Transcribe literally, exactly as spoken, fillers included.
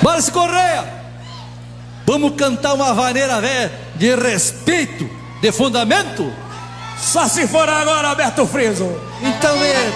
Márcio Correia, vamos cantar uma vaneira velha de respeito, de fundamento? Só se for agora, Alberto Friso. Então é